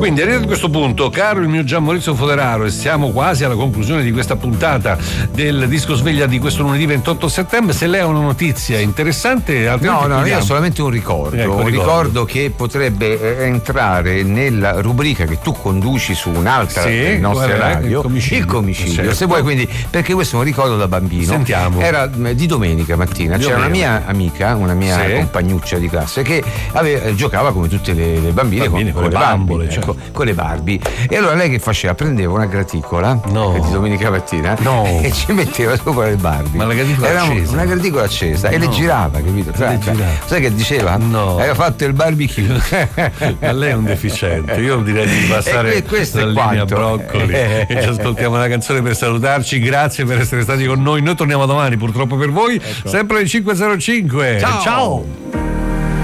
Quindi arrivato a questo punto, caro il mio Gian Maurizio Foderaro, e siamo quasi alla conclusione di questa puntata del Disco Sveglia di questo lunedì 28 settembre. Se lei ha una notizia interessante, no, io ho solamente un ricordo. Ecco, un ricordo che potrebbe entrare nella rubrica che tu conduci su un'altra delle nostre radio, il comicidio. Certo. Se vuoi, quindi, perché questo è un ricordo da bambino. Sentiamo. Era di domenica mattina, c'era una mia amica, una mia compagnuccia di classe che giocava come tutte le bambine con le bambole, Barbie, ecco, con le Barbie. E allora lei che faceva? Prendeva una graticola di domenica mattina e ci metteva sopra le Barbie. Ma la graticola era accesa? Una graticola accesa e le girava, capito? Sai che diceva? Aveva fatto il barbecue. Ma lei è un deficiente. Io direi di passare dalla linea broccoli e ci ascoltiamo una canzone per salutarci. Grazie per essere stati con noi. Noi torniamo domani, purtroppo per voi, sempre alle 5:05. Ciao.